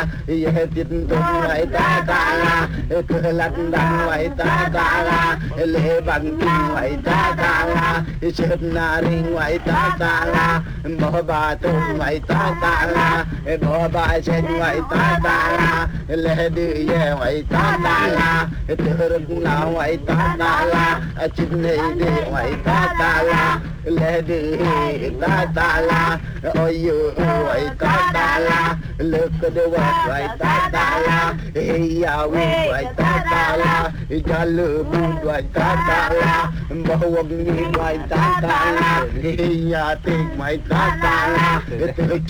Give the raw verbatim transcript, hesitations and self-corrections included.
ye tin tung ngoại ta ta la cơ lăn đằng ngoại ta ta la lệ bằng tin ngoại ta ta la chết na ri ngoại ta ta la bỏ bà tung ngoại ta ta la bỏ bà chết ngoại ta ta la lệ đi ye ngoại ta ta la tư rừng nào ngoại ta ta la chín này đi ngoại ta ta la lệ đi ta ta la ôi yêu ngoại ta ta la lực đưa ngoại ta ta la ya ngoại ta ta la cha lư bu ngoại ta ta la bao quần ngoại ta ta la ya tiền ngoại ta ta la